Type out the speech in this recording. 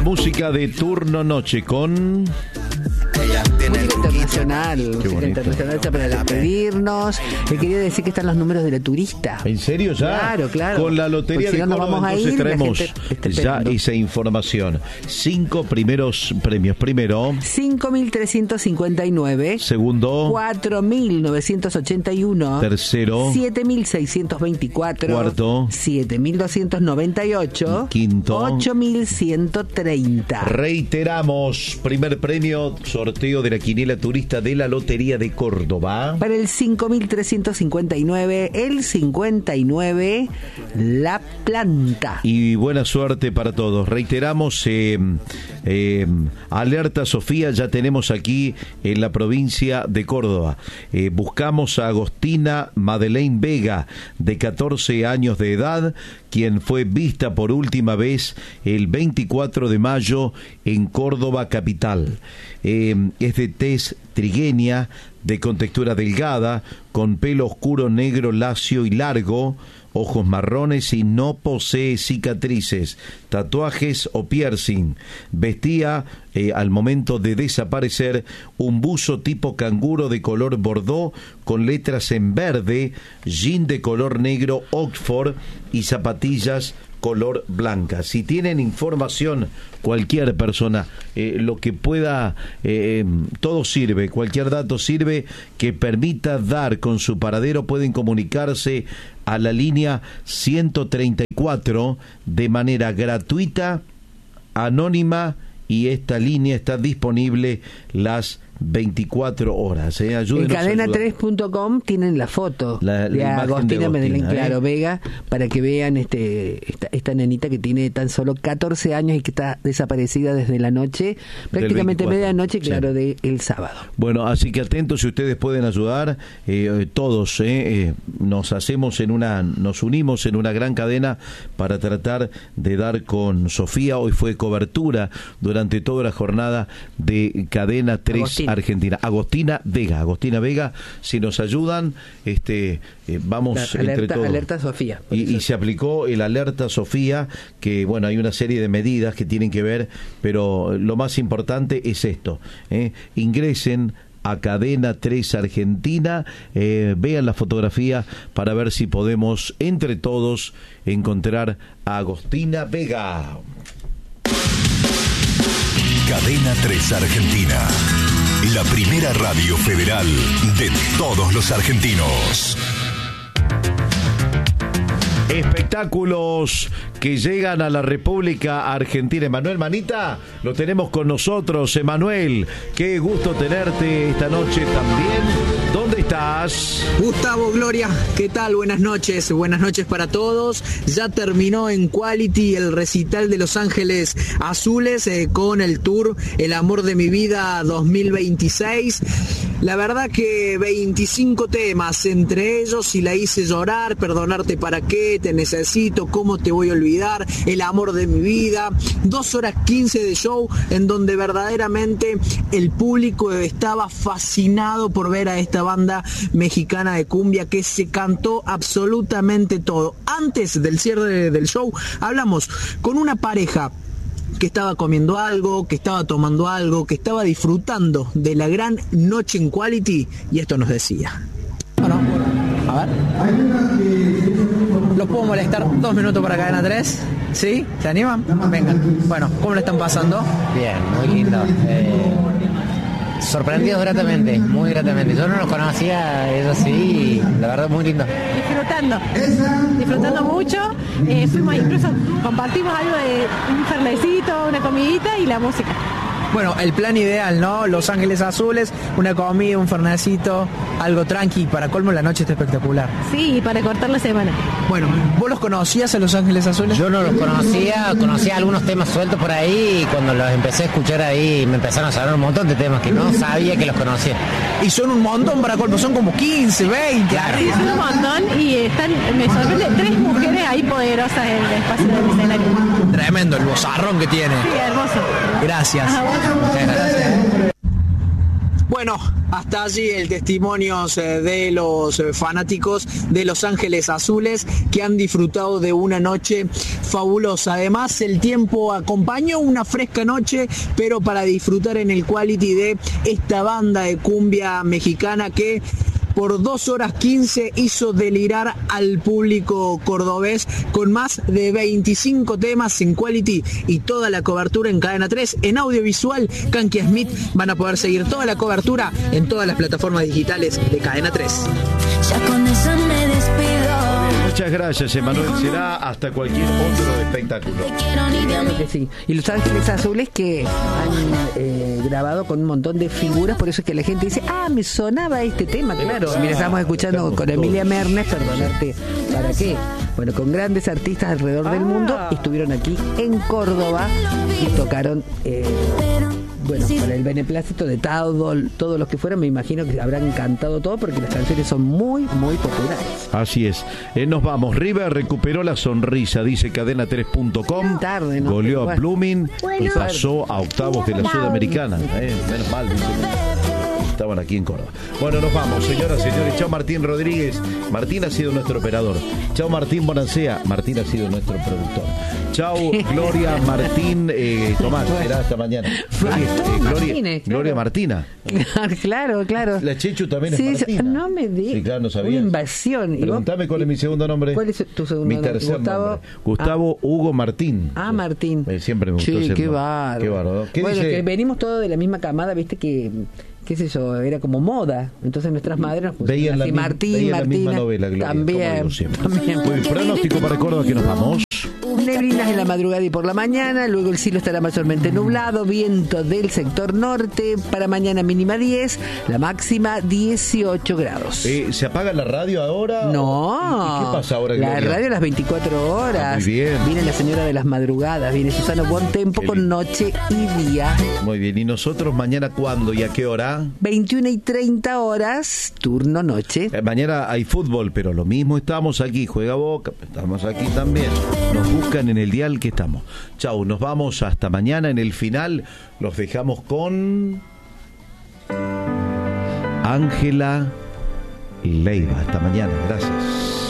música de Turno Noche con... Música internacional, música internacional para despedirnos. Le quería decir que están los números de la turista. ¿En serio ya? Claro, claro. Con la Lotería de Córdoba, entonces traemos ya esa información. 5 primeros premios. Primero, 5.359. Segundo, 4.981. Tercero, 7.624. Cuarto, 7.298. Quinto, 8.130. Reiteramos, primer premio, sorteo de la quiniela turista de la Lotería de Córdoba. Para el 5.359, el 59, La Planta. Y buena suerte para todos. Reiteramos, alerta Sofía, ya tenemos aquí en la provincia de Córdoba. Buscamos a Agostina Madeleine Vega, de 14 años de edad, quien fue vista por última vez el 24 de mayo en Córdoba capital. Es de tez trigueña, de contextura delgada, con pelo oscuro, negro, lacio y largo, ojos marrones y no posee cicatrices, tatuajes o piercing. Vestía, al momento de desaparecer, un buzo tipo canguro de color bordó con letras en verde, jean de color negro Oxford y zapatillas color blanca. Si tienen información, cualquier persona, lo que pueda, todo sirve, cualquier dato sirve que permita dar con su paradero, pueden comunicarse a la línea 134 de manera gratuita, anónima, y esta línea está disponible las 24 horas. En cadena3.com tienen la foto de Agostina Madeleine, claro, Vega, para que vean esta nenita que tiene tan solo 14 años y que está desaparecida desde la noche, prácticamente medianoche, claro, sí, del sábado. Bueno, así que atentos, si ustedes pueden ayudar, todos nos unimos en una gran cadena para tratar de dar con Sofía. Hoy fue cobertura durante toda la jornada de Cadena 3 Argentina. Agostina Vega, si nos ayudan, vamos entre todos. Alerta Sofía. Y se aplicó el alerta Sofía, que bueno, hay una serie de medidas que tienen que ver, pero lo más importante es esto. Ingresen a Cadena 3 Argentina, vean la fotografía para ver si podemos entre todos encontrar a Agostina Vega. Cadena 3 Argentina, la primera radio federal de todos los argentinos. Espectáculos que llegan a la República Argentina. Emanuel Manita, lo tenemos con nosotros. Emanuel, qué gusto tenerte esta noche también. ¿Dónde estás? Gustavo, Gloria, ¿qué tal? Buenas noches para todos. Ya terminó en Quality el recital de Los Ángeles Azules con el tour El Amor de mi Vida 2026. La verdad que 25 temas, entre ellos Si la hice llorar, Perdonarte para qué, Te necesito, Cómo te voy a olvidar, El amor de mi vida. 2 horas 15 de show en donde verdaderamente el público estaba fascinado por ver a esta banda mexicana de cumbia que se cantó absolutamente todo. Antes del cierre del show hablamos con una pareja que estaba comiendo algo, que estaba tomando algo, que estaba disfrutando de la gran noche en Quality, y esto nos decía. Bueno, a ver. ¿Los puedo molestar 2 minutos para Cadena 3? ¿Sí? ¿Se animan? Vengan. Bueno, ¿cómo le están pasando? Bien, muy lindo. Sorprendidos gratamente, muy gratamente. Yo no los conocía, ellos sí, la verdad muy lindo. Disfrutando mucho. Fuimos, incluso compartimos algo de un fernecito, una comidita y la música. Bueno, el plan ideal, ¿no? Los Ángeles Azules, una comida, un fernecito, algo tranqui. Para colmo, la noche está espectacular. Sí, para cortar la semana. Bueno, ¿vos los conocías a Los Ángeles Azules? Yo no los conocía algunos temas sueltos por ahí, y cuando los empecé a escuchar ahí me empezaron a sonar un montón de temas que no sabía que los conocía. Y son un montón para colmo, son como 15, 20. Claro. Sí, son un montón y me sorprende, 3 mujeres ahí poderosas en el espacio del escenario. Tremendo el vozarrón que tiene. Sí, hermoso. Gracias. Muchas gracias. Bueno, hasta allí el testimonio de los fanáticos de Los Ángeles Azules que han disfrutado de una noche fabulosa. Además, el tiempo acompañó una fresca noche, pero para disfrutar en el Quality de esta banda de cumbia mexicana que por 2 horas 15 hizo delirar al público cordobés con más de 25 temas en Quality y toda la cobertura en Cadena 3. En audiovisual, Kankia Smith van a poder seguir toda la cobertura en todas las plataformas digitales de Cadena 3. Ya con eso me despido. Muchas gracias, Emanuel. Será hasta cualquier otro espectáculo. Claro que sí. Y Los Ángeles Azules que han grabado con un montón de figuras, por eso es que la gente dice, me sonaba este tema, claro. Mira, estamos escuchando con Emilia Mernes, perdonarte, ¿para qué? Bueno, con grandes artistas alrededor del mundo, estuvieron aquí en Córdoba y tocaron... Bueno, para el beneplácito de todos los que fueron, me imagino que habrán cantado todo porque las canciones son muy, muy populares. Así es. Nos vamos. River recuperó la sonrisa, dice cadena3.com. Tarde, ¿no? Goleó a Blooming y pasó a octavos de la Sudamericana. Menos mal, dice. Estaban aquí en Córdoba. Bueno, nos vamos, señoras, señores. Chao, Martín Rodríguez. Martín ha sido nuestro operador. Chao, Martín Bonancea. Martín ha sido nuestro productor. Chao, Gloria Martín Tomás. Será hasta mañana. Gloria Martina. Claro. La Chechu también es Martina. No me digas. Sí, claro, no sabía. Una invasión. Preguntame cuál es mi segundo nombre. ¿Cuál es tu segundo nombre? Mi tercer nombre. Gustavo Hugo Martín. Martín. Siempre me gustó ese qué nombre. bárbaro. Qué bárbaro. Bueno, que venimos todos de la misma camada, viste que... qué sé yo, era como moda. Entonces nuestras madres nos pusieron así, Martín, la misma novela, Gloria, también. Muy pronóstico para Córdoba, que nos vamos. Neblinas en la madrugada y por la mañana, luego el cielo estará mayormente nublado, viento del sector norte, para mañana mínima 10, la máxima 18 grados. ¿Se apaga la radio ahora? No. ¿Y qué pasa ahora, La Gloria? radio a las 24 horas. Muy bien. Viene la señora de las madrugadas, viene Susana Bontempo con noche y día. Muy bien, ¿y nosotros mañana cuándo y a qué hora? 21:30 horas, turno noche. Mañana hay fútbol, pero lo mismo estamos aquí, juega Boca, estamos aquí también. Nos buscan en el dial que estamos. Chau, nos vamos hasta mañana. En el final los dejamos con Ángela Leiva. Hasta mañana, gracias.